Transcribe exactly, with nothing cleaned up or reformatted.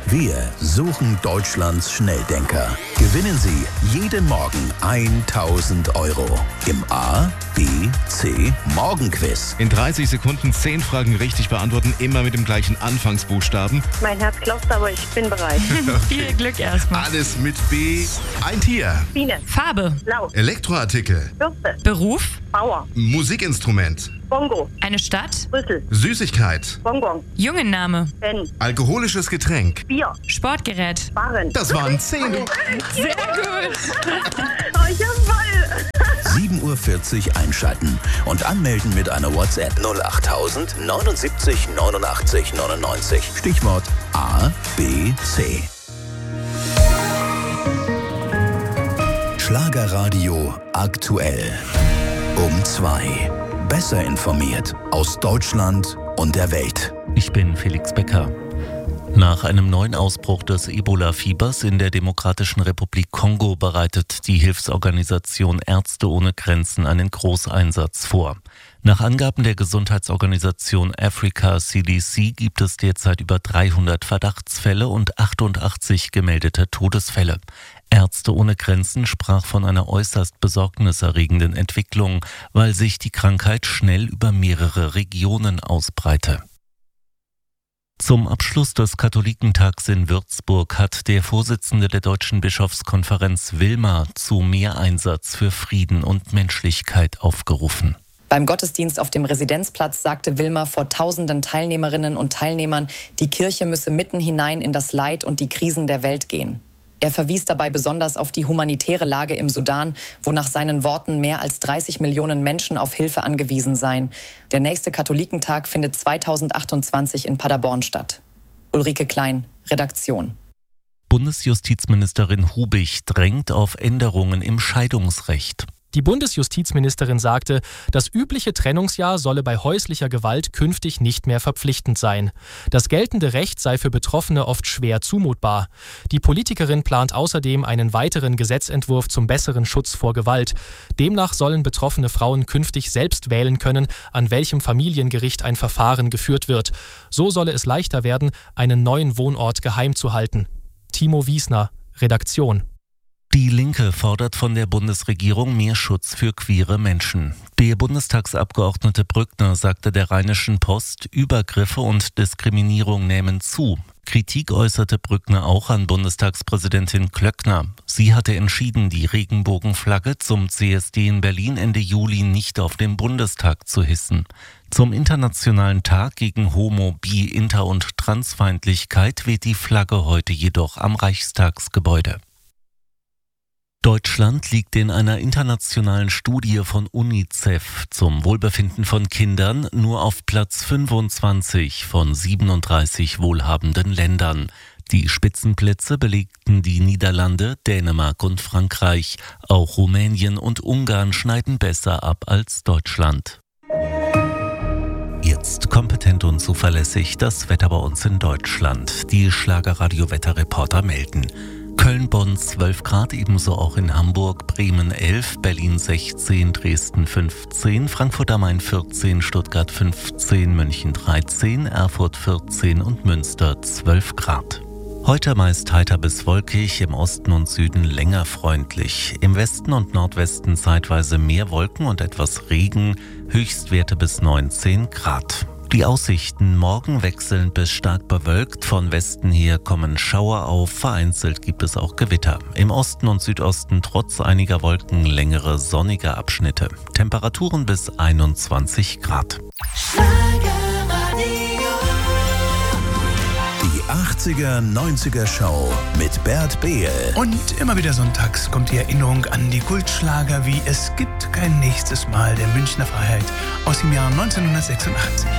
Wir suchen Deutschlands Schnelldenker. Gewinnen Sie jeden Morgen tausend Euro im A, B, C Morgenquiz. In dreißig Sekunden zehn Fragen richtig beantworten, immer mit dem gleichen Anfangsbuchstaben. Mein Herz klopft, aber ich bin bereit. Viel Glück erstmal. Alles mit B. Ein Tier. Biene. Farbe. Laut. Elektroartikel. Bürste. Beruf. Bauer. Musikinstrument. Bongo. Eine Stadt. Brüssel. Süßigkeit. Bonbon. Jungenname. Ben. Alkoholisches Getränk. Bier. Sportgerät. Barren. Das waren zehn. Sehr gut. Oh, ich hab voll. sieben Uhr vierzig einschalten und anmelden mit einer WhatsApp null achttausend neunundsiebzig neunundachtzig neunundneunzig. Stichwort A, B, C. Schlagerradio aktuell. Um zwei. Besser informiert aus Deutschland und der Welt. Ich bin Felix Becker. Nach einem neuen Ausbruch des Ebola-Fiebers in der Demokratischen Republik Kongo bereitet die Hilfsorganisation Ärzte ohne Grenzen einen Großeinsatz vor. Nach Angaben der Gesundheitsorganisation Africa C D C gibt es derzeit über dreihundert Verdachtsfälle und achtundachtzig gemeldete Todesfälle. Ärzte ohne Grenzen sprach von einer äußerst besorgniserregenden Entwicklung, weil sich die Krankheit schnell über mehrere Regionen ausbreite. Zum Abschluss des Katholikentags in Würzburg hat der Vorsitzende der Deutschen Bischofskonferenz Wilmer zu mehr Einsatz für Frieden und Menschlichkeit aufgerufen. Beim Gottesdienst auf dem Residenzplatz sagte Wilmer vor tausenden Teilnehmerinnen und Teilnehmern, die Kirche müsse mitten hinein in das Leid und die Krisen der Welt gehen. Er verwies dabei besonders auf die humanitäre Lage im Sudan, wo nach seinen Worten mehr als dreißig Millionen Menschen auf Hilfe angewiesen seien. Der nächste Katholikentag findet zweitausendachtundzwanzig in Paderborn statt. Ulrike Klein, Redaktion. Bundesjustizministerin Hubich drängt auf Änderungen im Scheidungsrecht. Die Bundesjustizministerin sagte, das übliche Trennungsjahr solle bei häuslicher Gewalt künftig nicht mehr verpflichtend sein. Das geltende Recht sei für Betroffene oft schwer zumutbar. Die Politikerin plant außerdem einen weiteren Gesetzentwurf zum besseren Schutz vor Gewalt. Demnach sollen betroffene Frauen künftig selbst wählen können, an welchem Familiengericht ein Verfahren geführt wird. So solle es leichter werden, einen neuen Wohnort geheim zu halten. Timo Wiesner, Redaktion. Die Linke fordert von der Bundesregierung mehr Schutz für queere Menschen. Der Bundestagsabgeordnete Brückner sagte der Rheinischen Post, Übergriffe und Diskriminierung nehmen zu. Kritik äußerte Brückner auch an Bundestagspräsidentin Klöckner. Sie hatte entschieden, die Regenbogenflagge zum C S D in Berlin Ende Juli nicht auf dem Bundestag zu hissen. Zum Internationalen Tag gegen Homo-, Bi-, Inter- und Transfeindlichkeit weht die Flagge heute jedoch am Reichstagsgebäude. Deutschland liegt in einer internationalen Studie von UNICEF zum Wohlbefinden von Kindern nur auf Platz fünfundzwanzig von siebenunddreißig wohlhabenden Ländern. Die Spitzenplätze belegten die Niederlande, Dänemark und Frankreich. Auch Rumänien und Ungarn schneiden besser ab als Deutschland. Jetzt kompetent und zuverlässig das Wetter bei uns in Deutschland. Die Schlagerradio-Wetterreporter melden. Köln-Bonn zwölf Grad, ebenso auch in Hamburg, Bremen elf, Berlin sechzehn, Dresden fünfzehn, Frankfurt am Main vierzehn, Stuttgart fünfzehn, München dreizehn, Erfurt vierzehn und Münster zwölf Grad. Heute meist heiter bis wolkig, im Osten und Süden länger freundlich. Im Westen und Nordwesten zeitweise mehr Wolken und etwas Regen, Höchstwerte bis neunzehn Grad. Die Aussichten: morgen wechselnd bis stark bewölkt, von Westen her kommen Schauer auf, vereinzelt gibt es auch Gewitter. Im Osten und Südosten trotz einiger Wolken längere sonnige Abschnitte. Temperaturen bis einundzwanzig Grad. Die achtziger, neunziger Show mit Bert Behl. Und immer wieder sonntags kommt die Erinnerung an die Kultschlager wie Es gibt kein nächstes Mal der Münchner Freiheit aus dem Jahr neunzehnhundertsechsundachtzig.